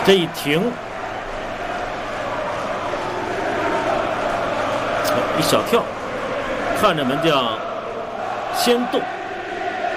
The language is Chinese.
这一停，一小跳，看着门将先动。